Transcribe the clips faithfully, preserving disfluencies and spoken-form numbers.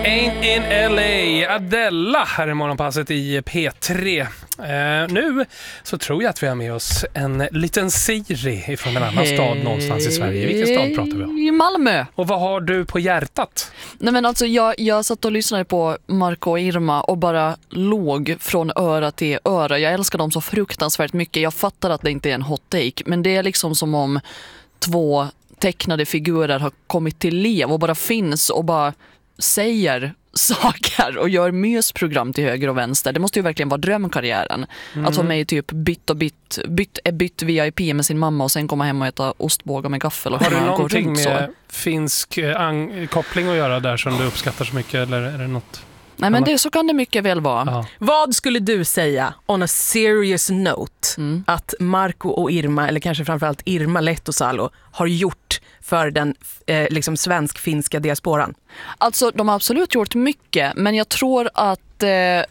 Ain't in L A, Adela här i morgonpasset i P tre. Eh, nu så tror jag att vi har med oss en liten Siri från en annan stad någonstans i Sverige. Vilken stad pratar vi om? I Malmö. Och vad har du på hjärtat? Nej men alltså jag, jag satt och lyssnade på Marco och Irma och bara låg från öra till öra. Jag älskar dem så fruktansvärt mycket. Jag fattar att det inte är en hot take, men det är liksom som om två tecknade figurer har kommit till liv och bara finns och bara säger saker och gör mysprogram till höger och vänster. Det måste ju verkligen vara drömkarriären. Mm. Att vara med i typ bytt och bytt, bytt är bytt V I P med sin mamma och sen komma hem och äta ostbågar med gaffel. Och har du någonting med så. finsk an- koppling att göra där som du uppskattar så mycket, eller är det något? Nej, men det, så kan det mycket väl vara. Aha. Vad skulle du säga on a serious note mm. att Marco och Irma, eller kanske framförallt Irma Lehtosalo, har gjort för den eh, liksom svensk-finska diasporan? Alltså, de har absolut gjort mycket, men jag tror att eh,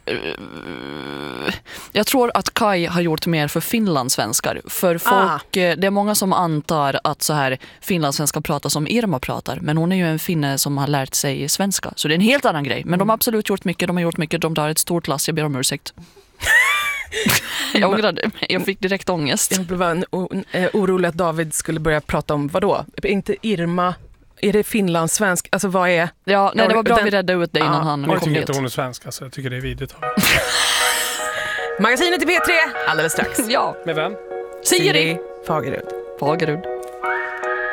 jag tror att Kai har gjort mer för finlandssvenskar. För folk, ah. det är många som antar att så här finlandssvenskar pratar som Irma pratar, men hon är ju en finne som har lärt sig svenska. Så det är en helt annan grej. Men mm. de har absolut gjort mycket, de har gjort mycket, de tar ett stort lass, jag ber om ursäkt. jag ångrade, jag fick direkt ångest. Jag blev orolig att David skulle börja prata om, vadå? Inte Irma, är det finlandssvensk? Alltså vad är... Ja, nej, det var bra den... vi räddade ut det innan ah, han kom. Jag tycker inte hon är svensk, alltså. Jag tycker det är vidrigt. Magasinet i P tre, alldeles strax. Ja. Med vem? Siri Fagerud. Fagerud.